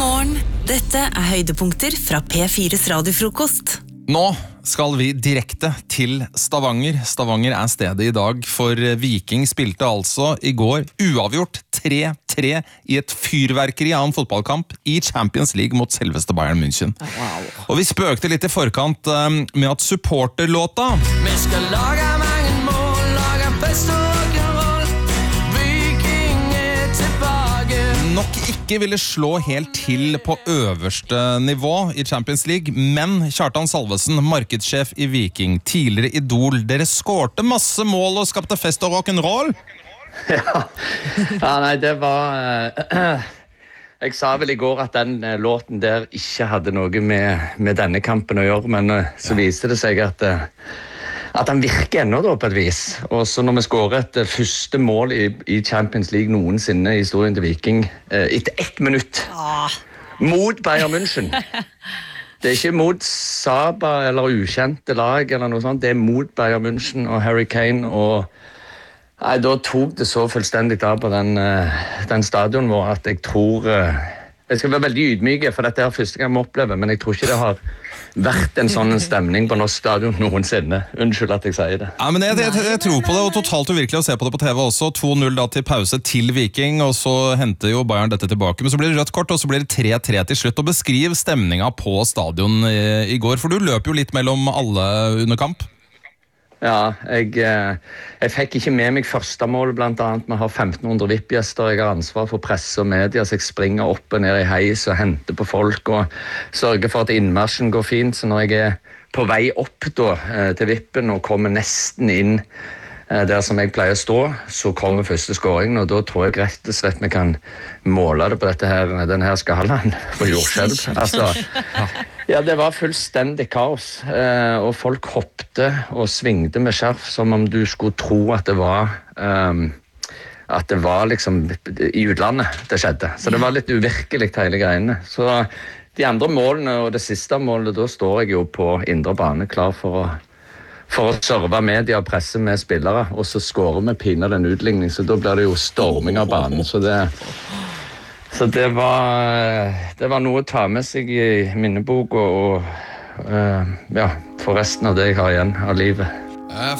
Morgen, dette høydepunkter fra P4's radiofrokost. Nå skal vi direkte til Stavanger. Stavanger stedet i dag, for Viking spilte altså i går uavgjort 3-3 i et fyrverkeri av en fotballkamp i Champions League mot selveste Bayern München. Og vi spøkte litt i forkant med at supporterlåta Vi skal lage mange mål, lage fest og rock'n'roll. Viking tilbake. nok ikke ville slå helt til på øverste nivå i Champions League, men Kjartan Salvesen, markedssjef i Viking, tidligere Idol, dere skårte masse mål og skapte fest og rock'n'roll. Ja, nei, det var... Jeg sa vel i går at den låten der ikke hadde noe med denne kampen å gjøre, men så viste det seg at han virker ennå da på et vis. Og så når vi skåret et første mål i Champions League noensinne i historien til Viking, etter 1 minutt, mot Bayern München. Det ikke mot Saba eller ukjente lag eller noe sånt, det mot Bayern München og Harry Kane og... Nei, da tok det så fullstendig av på den stadion vår at jeg tror... Jeg skal være veldig ydmyk, for dette er første gang vi opplever, men jeg tror ikke det har vært en sånn stemning på norsk stadion noensinne. Unnskyld at jeg sier det. Ja, men jeg tror på det, og totalt uvirkelig å se på det på TV også. 2-0 da til pause til Viking, og så henter jo Bayern dette tilbake. Men så blir det rødt kort, og så blir det 3-3 til slutt. Og beskriv stemninga på stadion i går, for du løper jo litt mellom alle under kamp. Ja, jeg fikk ikke med meg første mål, blant annet. Vi har 1500 VIP-gjester, jeg har ansvar for presse og media, så jeg springer opp og ned i heis og henter på folk og sørger for at innmarsjen går fint. Så når jeg er på vei opp da, til vippen og kommer nesten inn der som jeg pleier å stå, så kommer første skåringen, og da tror jeg rett og slett vi kan måle det på denne her skalaen på jordskjelv. Altså, ja, det var fullstendig kaos, og folk hoppte og svingte med skjerf som om du skulle tro at det var liksom i utlandet det skjedde. Så det var litt uvirkelig hele greiene. Så de andre målene og det siste målet, da står jeg jo på indre bane klar for å serve media og presse med spillere, og så skårer vi pinlig den utligning, så da blir det jo storming av banen. Så det var noe å ta med seg i minnebok og ja, for resten av det jeg har igjen av livet.